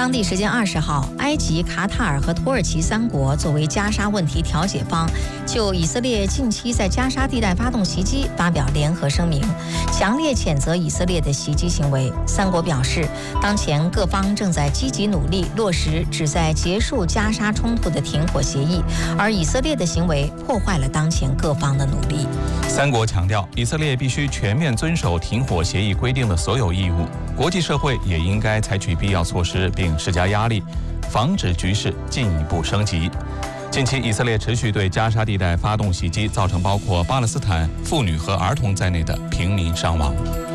当地时间20号，埃及、卡塔尔和土耳其3国作为加沙问题调解方，就以色列近期在加沙地带发动袭击发表联合声明，强烈谴责以色列的袭击行为。3国表示，当前各方正在积极努力落实旨在结束加沙冲突的停火协议，而以色列的行为破坏了当前各方的努力。 3国强调，以色列必须全面遵守停火协议规定的所有义务，国际社会也应该采取必要措施并施加压力，防止局势进一步升级。近期，以色列持续对加沙地带发动袭击，造成包括巴勒斯坦妇女和儿童在内的平民伤亡。